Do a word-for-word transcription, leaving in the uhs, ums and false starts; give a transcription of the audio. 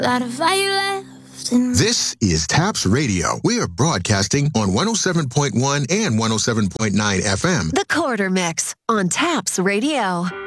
Lot of fire left in This is TAPS Radio. We are broadcasting on one oh seven point one and one oh seven point nine F M. The Quarter Mix on TAPS Radio.